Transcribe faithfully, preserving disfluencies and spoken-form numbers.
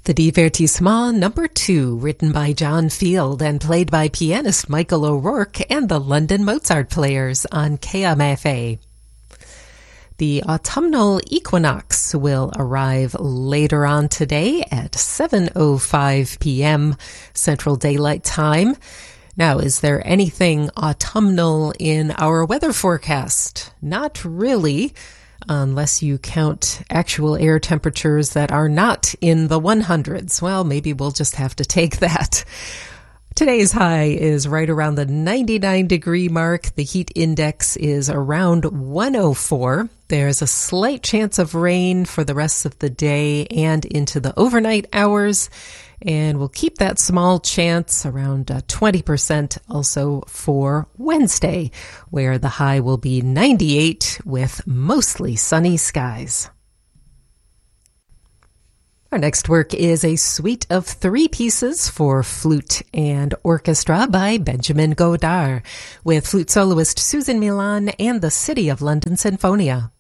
The Divertissement number two, written by John Field and played by pianist Michael O'Rourke and the London Mozart Players on K M F A. The autumnal equinox will arrive later on today at seven oh five p.m. Central Daylight Time. Now, is there anything autumnal in our weather forecast? Not really, unless you count actual air temperatures that are not in the hundreds. Well, maybe we'll just have to take that. Today's high is right around the ninety-nine degree mark. The heat index is around one oh four. There's a slight chance of rain for the rest of the day and into the overnight hours. And we'll keep that small chance around uh, twenty percent also for Wednesday, where the high will be ninety-eight with mostly sunny skies. Our next work is a suite of three pieces for flute and orchestra by Benjamin Godard, with flute soloist Susan Milan and the City of London Sinfonia.